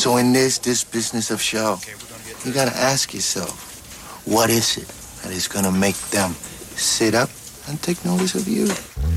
So in this business of show, you gotta ask yourself, what is it that is gonna make them sit up and take notice of you?